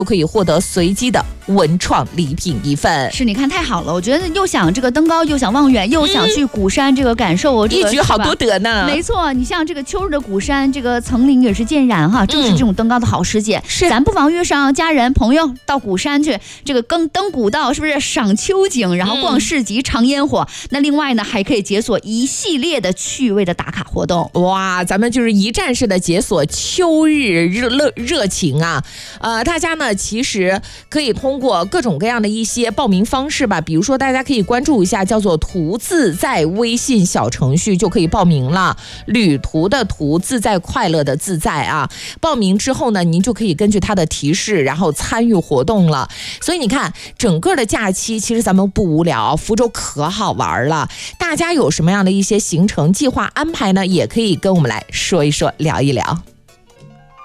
可以获得随机的文创礼品一份。 是，你看太好了，我觉得又想这个登高，又想望远，又想去鼓山这个感受， 一举好多得呢。 没错，你像这个秋日的鼓山，这个层林也是渐染哈，正是这种登高的好时节。 是， 咱不妨约上家人朋友到鼓山去，这个登古道，是不是赏秋景，然后逛市集、尝烟火？那另外呢，还可以解锁一系列的趣味的打卡活动。 哇，咱们就是一站式的解锁秋日热情啊！大家呢其实可以通过各种各样的一些报名方式吧，比如说大家可以关注一下叫做途自在微信小程序就可以报名了，旅途的途，自在快乐的自在啊。报名之后呢，您就可以根据它的提示然后参与活动了。所以你看整个的假期其实咱们不无聊，福州可好玩了。大家有什么样的一些行程计划安排呢，也可以跟我们来说一说聊一聊。